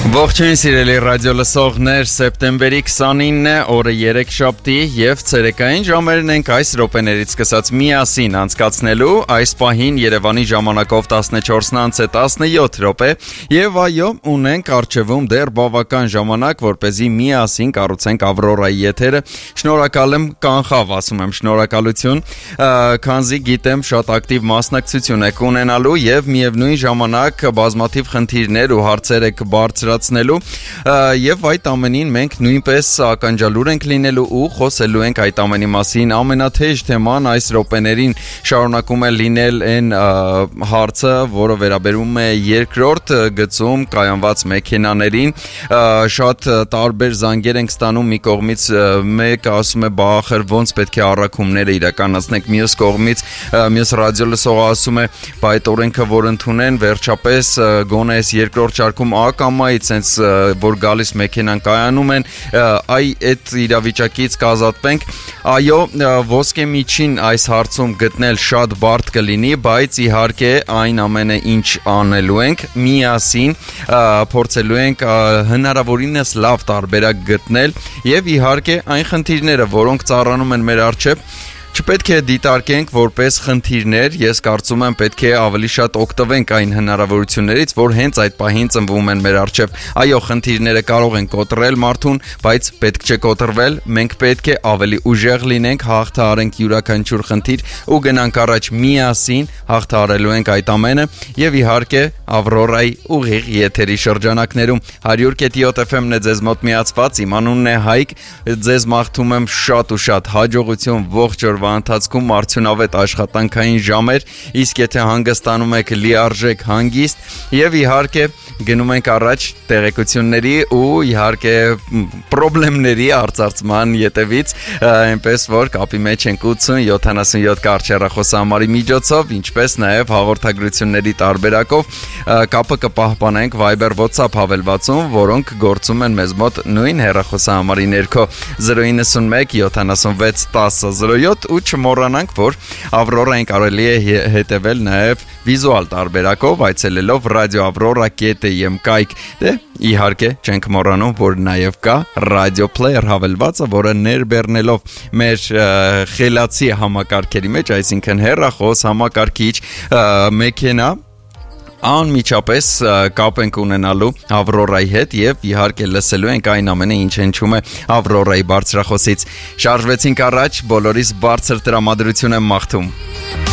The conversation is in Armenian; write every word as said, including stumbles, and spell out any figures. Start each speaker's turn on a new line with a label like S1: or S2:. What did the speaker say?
S1: Ողջույն սիրելի ռադիո լսողներ, սեպտեմբերի քսանինը, օրը երեքշաբթի եւ ցերեկային ժամերն ենք այս րոպեներից սկսած միասին անցկացնելու այս պահին Երևանի ժամանակով տասնչորսն անց է տասնյոթ րոպե եւ այո, ունենք արժևում դեռ բավական ժամանակ, որպեսզի միասին կառուցենք Ավրորայի եթերը։ Շնորհակալ եմ, կանխավ, ասում եմ, շնորհակալություն, քանզի գիտեմ շատ ակտիվ մասնակցություն եք ունենալու եւ միևնույն ժամանակ բազմաթիվ խնդիրներ ու հարցեր եք բարձրացնելու եւ այդ ամենին մենք նույնպես ականջալուր ենք լինելու ու խոսելու ենք այդ ամենի մասին։ Ամենաթեժ թեման այս րոպեներին շարունակում է լինել այն հարցը, որը վերաբերում է երկրորդ գծում կայանված մեքենաներին։ Շատ տարբեր զանգեր ենք ստանում, մի կողմից մեկը ասում է բախր ոնց պետք է առաքումները իրականացնենք, մյուս կողմից մյուս ռադիո լսողը ասում է բայ այդ օրենքը որ ընդունեն վերջապես գոնե այս երկրորդ շարքում ակամայից sense որ գալիս մեքենան կայանում են, այ այդ իրավիճակից կազատվենք։ Այո, ոսկե միջին այս հարցում գտնել շատ բարդ կլինի, բայց իհարկե այն ամենը ինչ անելու ենք, միասին փորձելու ենք հնարավորինս լավ տարբերակ գտնել եւ իհարկե այն խնդիրները, որոնք ծառանում են մեր առջև, չպետք է դիտարկենք որպես խնդիրներ, ես կարծում եմ պետք է ավելի շատ օգտվենք այն հնարավորություններից, որ հենց այդ պահին ծնվում են մեր առջև։ Այո, խնդիրները կարող են կոտրել մարդուն, բայց պետք չէ կոտրվել, մենք պետք է ավելի ուժեղ լինենք, հաղթահարենք յուրաքանչյուր խնդիր ու գնանք առաջ միասին, հաղթահարելու ենք այդ ամենը եւ իհարկե Ավրորայի ուղիղ եթերի շրջանակներում հարյուր կետի յոթ էֆ էմ-ն է ձեզ մոտ միացված, իմ անունն է Հայկ, ձեզ մաղթում եմ շատ ու շատ հաջողություն ողջ օր ընթացքում արդյունավետ աշխատանքային ժամեր, իսկ եթե հանգստանում եք լիարժեք հանգիստ եւ իհարկե գնում ենք առաջ տեղեկությունների ու իհարկե խնդիրների արծարծման յետևից, այնպես որ կապի մեջ ենք ութսուն յոթանասունյոթ կարճեռախոսահամարի միջոցով, ինչպես նաեւ հաղորդագրությունների տարբերակով կապը կպահպանենք Viber WhatsApp հավելվածում, որոնք գործում են մեզ մոտ նույն հեռախոսահամարի ներքո զրո իննսունմեկ յոթանասունվեց տասը զրո յոթ ու չմոռանանք, որ Ավրորային կարելի է հետևել նաև վիզուալ տարբերակով, այցելելով ռադիո ավրորա կետ եմ կայք, դե իհարկե չենք մոռանում, որ նաև կա ռադիո player հավելվածը, որը ներբեռնելով մեր խելացի համակարգերի մեջ, այսինքն հեռախոս, համակարգիչ, մեքենա անմիջապես կապ ենք ունենալու Ավրորայի հետ եւ իհարկե լսելու ենք այն ամենը, ինչ հնչում է Ավրորայի բարձրախոսից։ Շարժվեցինք առաջ, բոլորիս բարձր տրամադրություն եմ մաղթում։